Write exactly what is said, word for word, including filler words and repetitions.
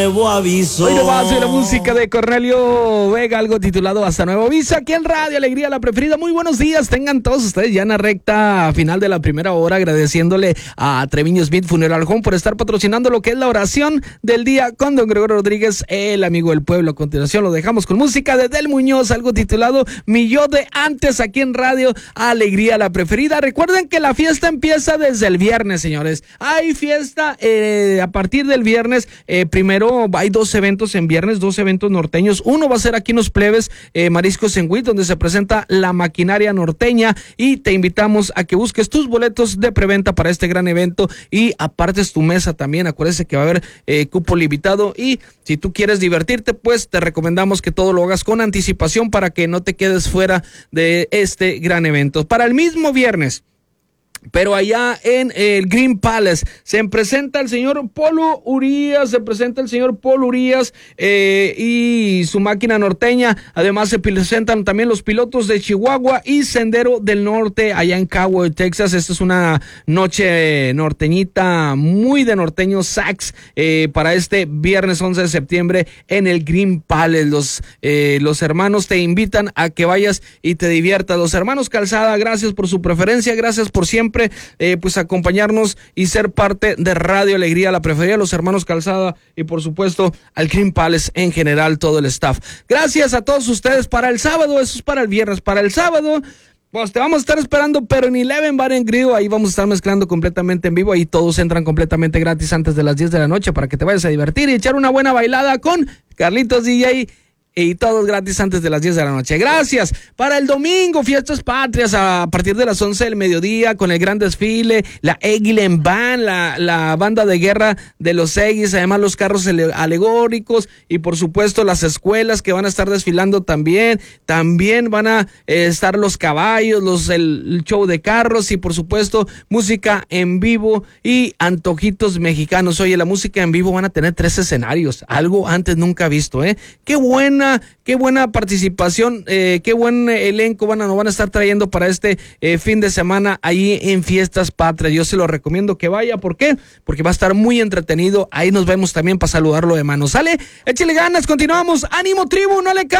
Nuevo aviso. Hoy nomás de la música de Cornelio Vega, algo titulado Hasta Nuevo Aviso, aquí en Radio Alegría, la preferida. Muy buenos días, tengan todos ustedes ya en la recta final de la primera hora, agradeciéndole a Treviño Smith Funeral Home por estar patrocinando lo que es la oración del día con don Gregorio Rodríguez, el amigo del pueblo. A continuación lo dejamos con música de Del Muñoz, algo titulado Mi Yo de Antes, aquí en Radio Alegría, la preferida. Recuerden que la fiesta empieza desde el viernes, señores. Hay fiesta eh, a partir del viernes, eh, primero hay dos eventos en viernes, dos eventos norteños. Uno va a ser aquí en Los Plebes, eh, Mariscos en Huit, donde se presenta la maquinaria norteña, y te invitamos a que busques tus boletos de preventa para este gran evento y apartes tu mesa también. Acuérdese que va a haber eh, cupo limitado, y si tú quieres divertirte, pues te recomendamos que todo lo hagas con anticipación para que no te quedes fuera de este gran evento. Para el mismo viernes, pero allá en el Green Palace, se presenta el señor Polo Urias, se presenta el señor Polo Urias eh, y su máquina norteña. Además se presentan también los pilotos de Chihuahua y Sendero del Norte allá en Cowboy, Texas. Esta es una noche norteñita, muy de norteño sax, eh, para este viernes once de septiembre en el Green Palace. Los, eh, los hermanos te invitan a que vayas y te diviertas. Los hermanos Calzada, gracias por su preferencia, gracias por siempre Eh, pues acompañarnos y ser parte de Radio Alegría, la preferida, los hermanos Calzada, y por supuesto al Green Palace en general, todo el staff. Gracias a todos ustedes. Para el sábado, eso es para el viernes, para el sábado pues te vamos a estar esperando, pero en Eleven Bar and Grill, ahí vamos a estar mezclando completamente en vivo, ahí todos entran completamente gratis antes de las diez de la noche para que te vayas a divertir y echar una buena bailada con Carlitos D J, y todos gratis antes de las diez de la noche. Gracias. Para el domingo, Fiestas Patrias a partir de las once del mediodía, con el gran desfile, la Eguilen Band, la, la banda de guerra de los Eguis, además los carros alegóricos, y por supuesto las escuelas que van a estar desfilando también. También van a eh, estar los caballos, los el, el show de carros, y por supuesto música en vivo y antojitos mexicanos. Oye, la música en vivo van a tener tres escenarios, algo antes nunca visto, ¿eh? Qué bueno. Qué buena participación, eh, qué buen elenco van a, nos van a estar trayendo para este eh, fin de semana ahí en Fiestas Patrias. Yo se lo recomiendo que vaya. ¿Por qué? Porque va a estar muy entretenido. Ahí nos vemos también para saludarlo de mano. ¿Sale? Échale ganas, continuamos. ¡Ánimo, tribu! ¡No le